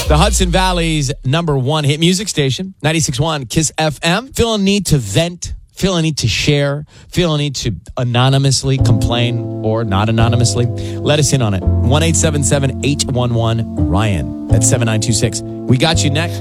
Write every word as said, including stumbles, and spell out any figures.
The Hudson Valley's number one hit music station, ninety-six point one Kiss F M. Feel a need to vent, feel a need to share, feel a need to anonymously complain or not anonymously? Let us in on it. one eight seven seven eight one one Ryan. That's seven nine two six. We got you next.